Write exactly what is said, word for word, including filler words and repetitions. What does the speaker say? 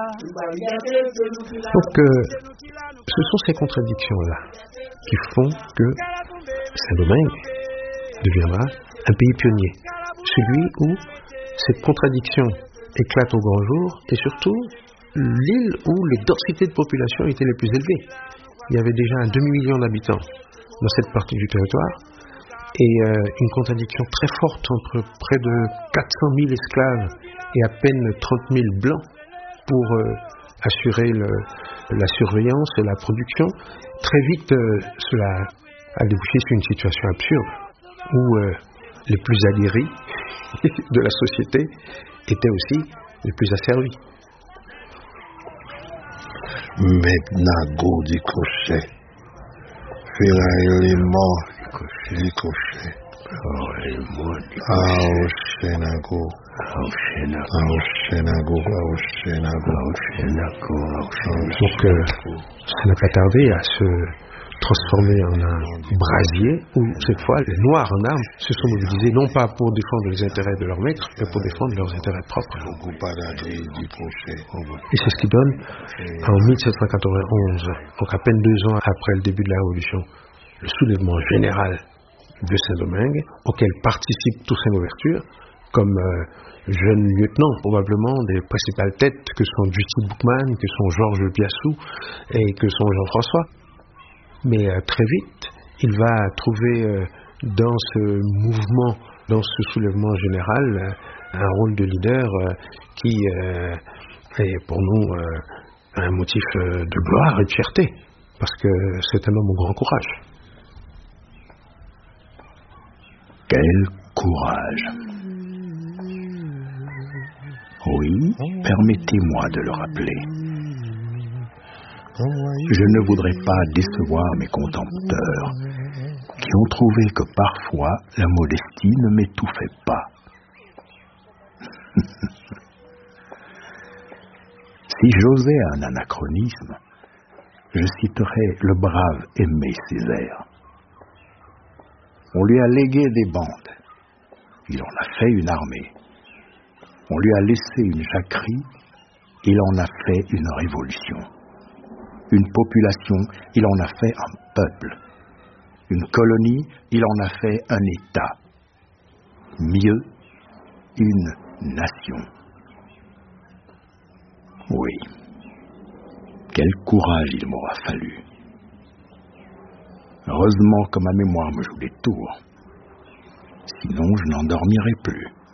Donc, euh, ce sont ces contradictions-là qui font que Saint-Domingue deviendra un pays pionnier. Celui où cette contradiction éclate au grand jour et surtout l'île où les densités de population étaient les plus élevées. Il y avait déjà un demi-million d'habitants dans cette partie du territoire et euh, une contradiction très forte entre près de quatre cent mille esclaves et à peine trente mille blancs pour euh, assurer le, la surveillance et la production. Très vite, euh, cela a débouché sur une situation absurde où euh, les plus aguerris de la société étaient aussi les plus asservis. Maintenant, go du crochet. Fila élément du crochet. Aoshenago. Aoshenago. Aoshenago. Donc, euh, ça n'a pas tardé à se transformé en un brasier où, cette fois, les Noirs en armes se sont mobilisés non pas pour défendre les intérêts de leur maître, mais pour défendre leurs intérêts propres. Et c'est ce qui donne, en mille sept cent quatre-vingt-onze, donc à peine deux ans après le début de la Révolution, le soulèvement général de Saint-Domingue, auquel participent Toussaint Louverture, comme euh, jeunes lieutenants, probablement des principales têtes que sont Duty Boukman, que sont Georges Biassou et que sont Jean-François. Mais euh, très vite, il va trouver euh, dans ce mouvement, dans ce soulèvement général, euh, un rôle de leader euh, qui euh, est pour nous euh, un motif euh, de gloire et de fierté, parce que c'est un homme au grand courage. Quel courage! Oui, permettez-moi de le rappeler. Je ne voudrais pas décevoir mes contempteurs qui ont trouvé que parfois la modestie ne m'étouffait pas. Si j'osais un anachronisme, je citerais le brave Aimé Césaire. On lui a légué des bandes, il en a fait une armée. On lui a laissé une jacquerie, il en a fait une révolution. Une population, il en a fait un peuple. Une colonie, il en a fait un État. Mieux, une nation. Oui, quel courage il m'aura fallu. Heureusement que ma mémoire me joue des tours. Sinon, je n'en dormirai plus.